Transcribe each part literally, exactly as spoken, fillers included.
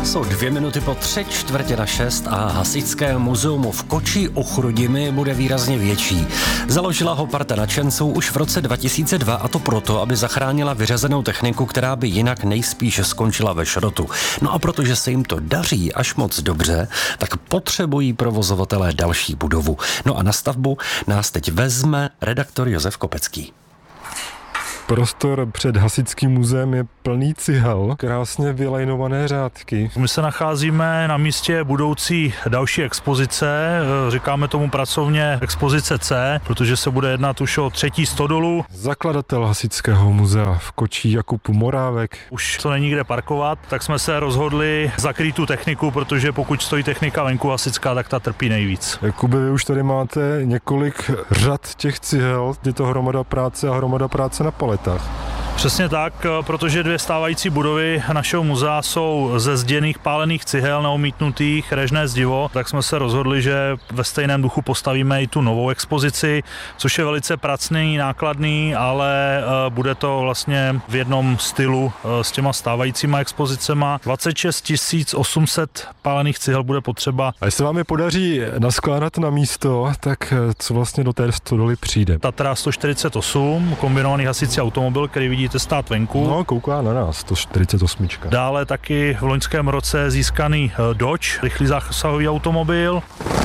Jsou dvě minuty po tři čtvrtě na šest a hasičské muzeum v Kočí u Chrudimi bude výrazně větší. Založila ho parta nadšenců už v roce dva tisíce dva, a to proto, aby zachránila vyřazenou techniku, která by jinak nejspíš skončila ve šrotu. No a protože se jim to daří až moc dobře, tak potřebují provozovatelé další budovu. No a na stavbu nás teď vezme redaktor Josef Kopecký. Prostor před hasičským muzeem je plný cihel, krásně vylajnované řádky. My se nacházíme na místě budoucí další expozice, říkáme tomu pracovně expozice C, protože se bude jednat už o třetí stodolu. Zakladatel hasičského muzea v Kočí Jakub Morávek. Už to není kde parkovat, tak jsme se rozhodli zakrýt tu techniku, protože pokud stojí technika venku hasičská, tak ta trpí nejvíc. Jakube, vy už tady máte několik řad těch cihel, je to hromada práce a hromada práce na paletách. Přesně tak, protože dvě stávající budovy našeho muzea jsou ze zděných pálených cihel neomítnutých, režné zdivo, tak jsme se rozhodli, že ve stejném duchu postavíme i tu novou expozici, což je velice pracný, nákladný, ale bude to vlastně v jednom stylu s těma stávajícíma expozicema. dvacet šest tisíc osm set pálených cihel bude potřeba. A jestli vám je podaří naskládat na místo, tak co vlastně do té stodoly přijde? Tatra sto čtyřicet osm, kombinovaný hasičský automobil, který vidíte stát venku. No, kouká na nás, sto čtyřicet osm. Dále taky v loňském roce získaný Dodge, rychlý zásahový automobil.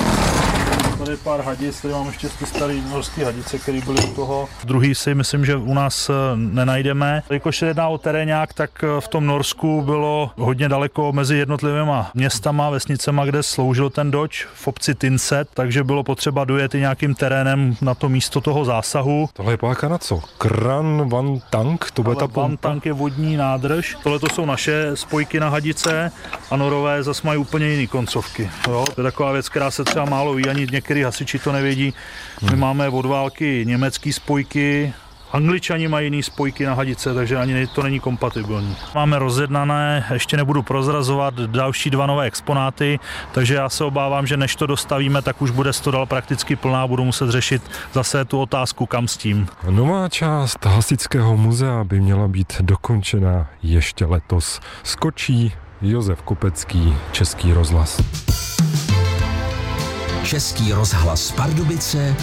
Tady pár hadic, tady mám ještě ty starý norský hadice, které byly u toho. Druhý si myslím, že u nás nenajdeme. Jakož se jedná o teréňák, tak v tom Norsku bylo hodně daleko mezi jednotlivýma městama, vesnicema, kde sloužil ten Dodge v obci Tynset, takže bylo potřeba dojet i nějakým terénem na to místo toho zásahu. Tohle je páka na co? Kran Van Tank? To bude ta pompa? Van Tank je vodní nádrž. Tohle to jsou naše spojky na hadice a norové zase mají úplně jiné koncovky. Jo? To je taková věc, která se třeba málo ví, ani některý hasiči to nevědí. My hmm. máme od války německý spojky, Angličani mají jiný spojky na hadice, takže ani to není kompatibilní. Máme rozjednané, ještě nebudu prozrazovat, další dva nové exponáty, takže já se obávám, že než to dostavíme, tak už bude stodal prakticky plná, budu muset řešit zase tu otázku, kam s tím. Nová část hasičského muzea by měla být dokončena ještě letos. Z Kočí Josef Kopecký, Český rozhlas. Český rozhlas Pardubice,